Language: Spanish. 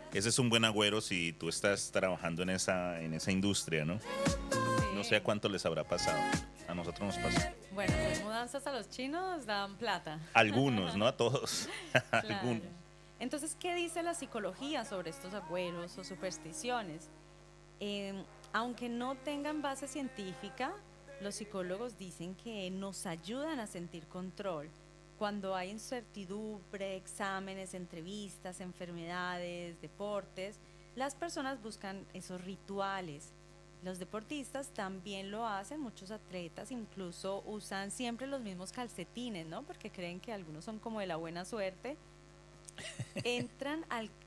ese es un buen agüero si tú estás trabajando en esa industria, ¿no? No sé a Sí. cuánto les habrá pasado. A nosotros nos pasó. Bueno, hacer mudanzas a los chinos dan plata. Algunos, no a todos. Claro. Algunos. Entonces, ¿qué dice la psicología sobre estos agüeros o supersticiones? Aunque no tengan base científica, los psicólogos dicen que nos ayudan a sentir control. Cuando hay incertidumbre, exámenes, entrevistas, enfermedades, deportes, las personas buscan esos rituales. Los deportistas también lo hacen, muchos atletas incluso usan siempre los mismos calcetines, ¿no? Porque creen que algunos son como de la buena suerte. Entran al